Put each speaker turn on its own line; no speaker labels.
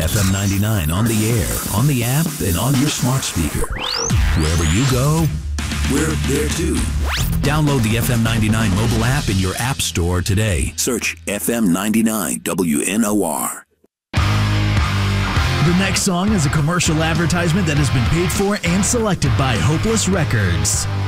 FM 99 on the air, on the app, and on your smart speaker. Wherever you go, we're there too. Download the FM 99 mobile app in your app store today. Search FM 99 WNOR.
The next song is a commercial advertisement that has been paid for and selected by Hopeless Records.